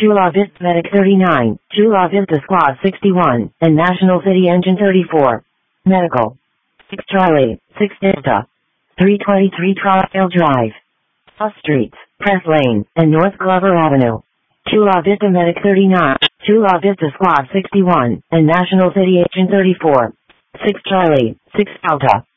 Chula Vista Medic 39, Chula Vista Squad 61, and National City Engine 34. Medical. 6 Charlie, 6 Vista. 323 Troutdale Drive. Bus Streets, Press Lane, and North Glover Avenue. Chula Vista Medic 39, Chula Vista Squad 61, and National City Engine 34. 6 Charlie, 6 Delta.